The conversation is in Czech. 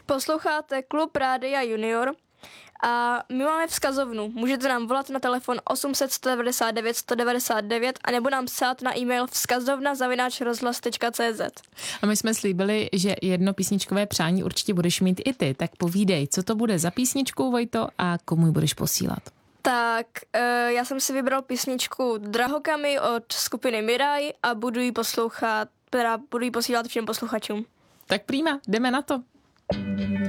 Posloucháte Klub Rádia Junior a my máme vzkazovnu. Můžete nám volat na telefon 800 199 199 a nebo nám psát na e-mail vzkazovna@rozhlas.cz. A my jsme slíbili, že jedno písničkové přání určitě budeš mít i ty, tak povídej, co to bude za písničku, Vojto, a komu ji budeš posílat? Tak já jsem si vybral písničku Drahokamy od skupiny Miraj a budu ji posílat všem posluchačům. Tak prima, jdeme na to.